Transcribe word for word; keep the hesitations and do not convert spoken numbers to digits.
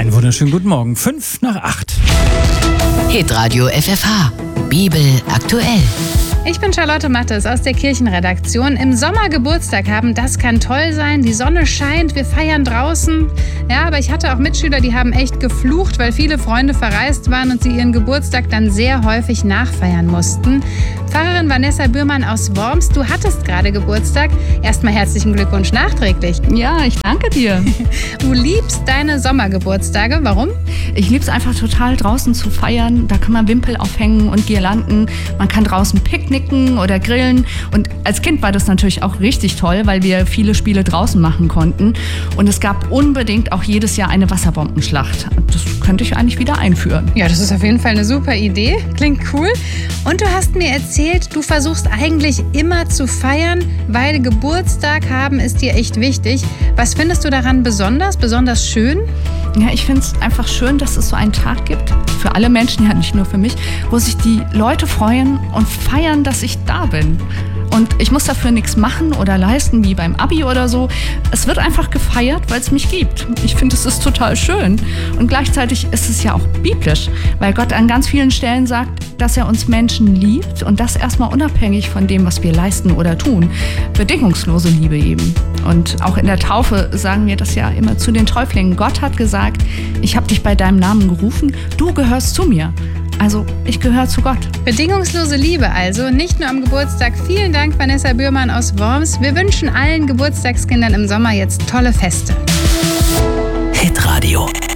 Einen wunderschönen guten Morgen. Fünf nach acht. Hitradio F F H. Bibel aktuell. Ich bin Charlotte Mattes aus der Kirchenredaktion. Im Sommer Geburtstag haben, das kann toll sein. Die Sonne scheint, wir feiern draußen. Ja, aber ich hatte auch Mitschüler, die haben echt geflucht, weil viele Freunde verreist waren und sie ihren Geburtstag dann sehr häufig nachfeiern mussten. Pfarrerin Vanessa Bührmann aus Worms, du hattest gerade Geburtstag. Erstmal herzlichen Glückwunsch nachträglich. Ja, ich danke dir. Du liebst deine Sommergeburtstage. Warum? Ich liebe es einfach total, draußen zu feiern. Da kann man Wimpel aufhängen und Girlanden. Man kann draußen picknicken oder grillen. Und als Kind war das natürlich auch richtig toll, weil wir viele Spiele draußen machen konnten. Und es gab unbedingt auch jedes Jahr eine Wasserbombenschlacht. Das könnte ich eigentlich wieder einführen. Ja, das ist auf jeden Fall eine super Idee. Klingt cool. Und du hast mir erzählt, du versuchst eigentlich immer zu feiern, weil Geburtstag haben ist dir echt wichtig. Was findest du daran besonders, besonders schön? Ja, ich finde es einfach schön, dass es so einen Tag gibt, für alle Menschen, ja nicht nur für mich, wo sich die Leute freuen und feiern, dass ich da bin. Und ich muss dafür nichts machen oder leisten, wie beim Abi oder so. Es wird einfach gefeiert, weil es mich gibt. Ich finde, es ist total schön. Und gleichzeitig ist es ja auch biblisch, weil Gott an ganz vielen Stellen sagt, dass er uns Menschen liebt und das erstmal unabhängig von dem, was wir leisten oder tun. Bedingungslose Liebe eben. Und auch in der Taufe sagen wir das ja immer zu den Täuflingen. Gott hat gesagt, ich habe dich bei deinem Namen gerufen, du gehörst zu mir. Also, ich gehöre zu Gott. Bedingungslose Liebe also, nicht nur am Geburtstag. Vielen Dank, Vanessa Bührmann aus Worms. Wir wünschen allen Geburtstagskindern im Sommer jetzt tolle Feste. Hitradio.